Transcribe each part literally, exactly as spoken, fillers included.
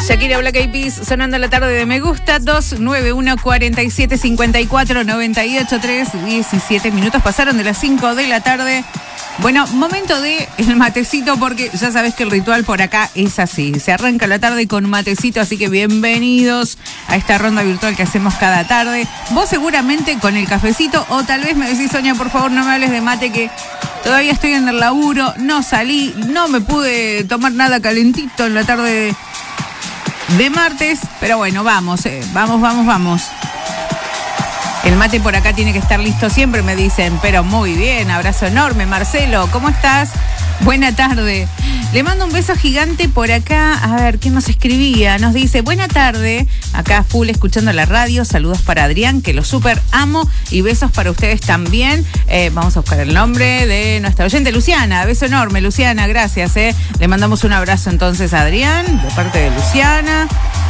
Shakira, Black Eyed Peas, sonando la tarde de Me Gusta. Dos nueve uno, cuatro siete, cinco cuatro, nueve ocho tres. diecisiete minutos pasaron de las cinco de la tarde. Bueno, momento de el matecito, porque ya sabes que el ritual por acá es así. Se arranca la tarde con matecito, así que bienvenidos a esta ronda virtual que hacemos cada tarde. Vos seguramente con el cafecito, o tal vez me decís, Sonia, por favor no me hables de mate, que todavía estoy en el laburo, no salí, no me pude tomar nada calentito en la tarde de, de martes. Pero bueno, vamos, eh, vamos, vamos, vamos. El mate por acá tiene que estar listo siempre, me dicen, pero muy bien, abrazo enorme. Marcelo, ¿cómo estás? Buena tarde. Le mando un beso gigante por acá. A ver, ¿quién nos escribía? Nos dice, buena tarde, acá full escuchando la radio. Saludos para Adrián, que lo súper amo. Y besos para ustedes también. Eh, vamos a buscar el nombre de nuestra oyente, Luciana. Beso enorme, Luciana, gracias. Eh. Le mandamos un abrazo entonces a Adrián, de parte de Luciana.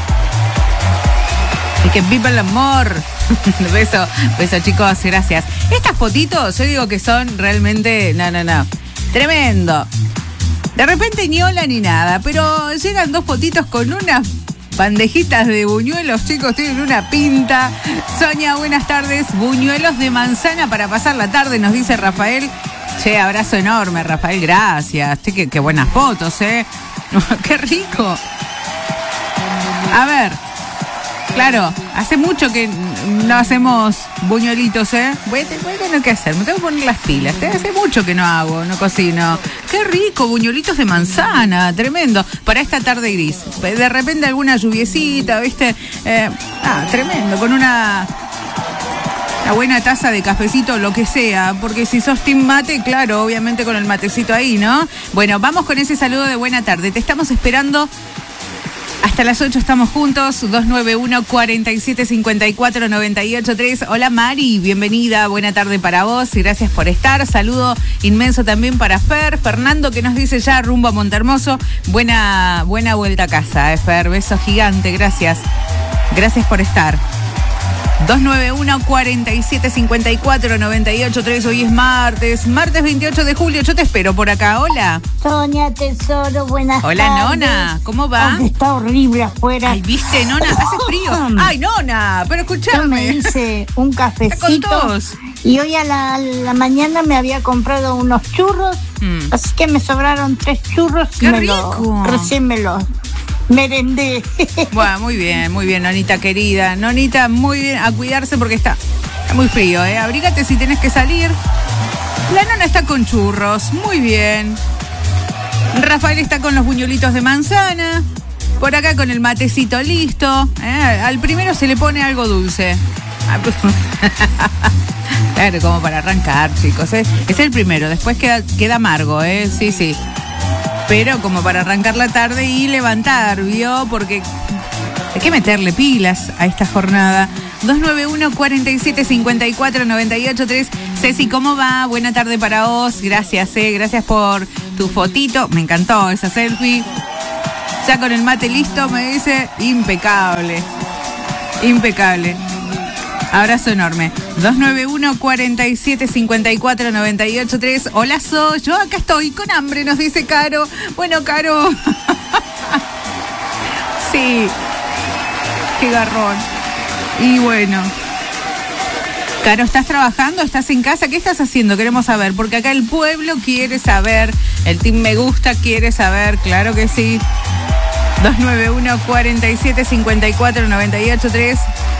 Y que viva el amor. Beso, beso chicos, gracias. Estas fotitos, yo digo que son realmente, no, no, no, tremendo. De repente ni hola ni nada, pero llegan dos fotitos con unas bandejitas de buñuelos, chicos, tienen una pinta. Sonia, buenas tardes. Buñuelos de manzana para pasar la tarde, nos dice Rafael. Che, abrazo enorme, Rafael, gracias. Che, qué, qué buenas fotos, ¿eh? Qué rico. A ver. Claro, hace mucho que no hacemos buñuelitos, ¿eh? Voy a, voy a tener que hacer, me tengo que poner las pilas. ¿eh? Hace mucho que no hago, no cocino. Qué rico, buñuelitos de manzana, tremendo. Para esta tarde gris. De repente alguna lluviecita, ¿viste? Eh, ah, tremendo, con una, una buena taza de cafecito, lo que sea. Porque si sos team mate, claro, obviamente con el matecito ahí, ¿no? Bueno, vamos con ese saludo de buena tarde. Te estamos esperando. Hasta las ocho estamos juntos, dos nueve uno, cuatro siete, cinco cuatro, nueve ocho tres. Hola Mari, bienvenida, buena tarde para vos y gracias por estar. Saludo inmenso también para Fer, Fernando, que nos dice ya rumbo a Montehermoso. Buena, buena vuelta a casa, eh, Fer, beso gigante, gracias. Gracias por estar. dos nueve uno, cuatro siete, cinco cuatro, nueve ocho tres. Hoy es martes, martes veintiocho de julio. Yo te espero por acá. Hola. Sonia, tesoro, buenas Hola, tardes. Hola, Nona. ¿Cómo va? Aunque está horrible afuera. Ay, ¿viste, Nona? Hace frío. Ay, Nona, pero escuchame. Yo me hice un cafecito. Y hoy a la, a la mañana me había comprado unos churros. Mm. Así que me sobraron tres churros. ¡Qué me rico! Lo, recién me los merendé. Bueno, muy bien, muy bien, Nonita querida. Nonita, muy bien, a cuidarse porque está, está muy frío, ¿eh? Abrígate si tenés que salir. La Nona está con churros, muy bien. Rafael está con los buñuelitos de manzana. Por acá con el matecito listo. ¿eh? Al primero se le pone algo dulce. Claro, como para arrancar, chicos. ¿eh? Es el primero, después queda, queda amargo, ¿eh? Sí, sí. Pero como para arrancar la tarde y levantar, ¿vio? Porque hay que meterle pilas a esta jornada. dos nueve uno, cuatro siete, cinco cuatro, nueve ocho tres. Ceci, ¿cómo va? Buena tarde para vos. Gracias, eh. Gracias por tu fotito. Me encantó esa selfie. Ya con el mate listo, me dice. Impecable. Impecable. Abrazo enorme. dos nueve uno, cuatro siete, cinco cuatro, nueve ocho tres. Hola, So. Yo acá estoy con hambre, nos dice Caro. Bueno, Caro. Sí. Qué garrón. Y bueno. Caro, ¿estás trabajando? ¿Estás en casa? ¿Qué estás haciendo? Queremos saber, porque acá el pueblo quiere saber. El team Me Gusta quiere saber, claro que sí. dos nueve uno, cuatro siete, cinco cuatro, nueve ocho tres.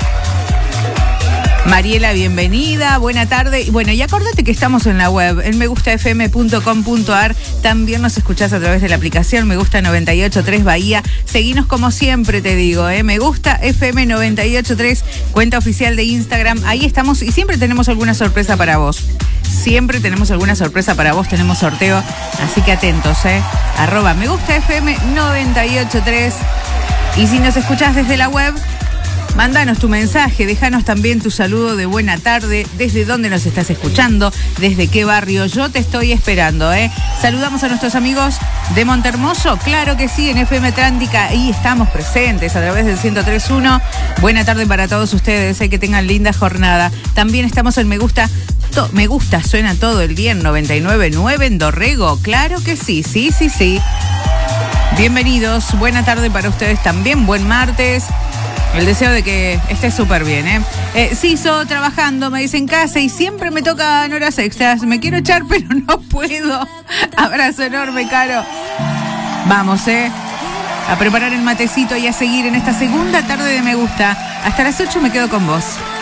Mariela, bienvenida, buena tarde. Y bueno, y acordate que estamos en la web, en me gusta f m punto com punto a r. También nos escuchás a través de la aplicación Me Gusta noventa y ocho tres Bahía. Seguinos como siempre, te digo, ¿eh? Me Gusta F M noventa y ocho tres, cuenta oficial de Instagram. Ahí estamos y siempre tenemos alguna sorpresa para vos. Siempre tenemos alguna sorpresa para vos, tenemos sorteo. Así que atentos, ¿eh? Arroba Me Gusta F M noventa y ocho tres. Y si nos escuchás desde la web, mándanos tu mensaje, déjanos también tu saludo de buena tarde, desde dónde nos estás escuchando, desde qué barrio. Yo te estoy esperando, ¿eh? Saludamos a nuestros amigos de Montehermoso, claro que sí, en F M Atlántica, ahí estamos presentes a través del ciento tres punto uno. Buena tarde para todos ustedes, ¿eh? Que tengan linda jornada. También estamos en Me Gusta, to, Me Gusta suena todo el día en noventa y nueve punto nueve en Dorrego, claro que sí, sí, sí, sí. Bienvenidos, buena tarde para ustedes también, buen martes. El deseo de que esté súper bien, ¿eh? eh Siso, trabajando, me dice en casa y siempre me tocan horas extras. Me quiero echar, pero no puedo. Abrazo enorme, Caro. Vamos, ¿eh? A preparar el matecito y a seguir en esta segunda tarde de Me Gusta. Hasta las ocho me quedo con vos.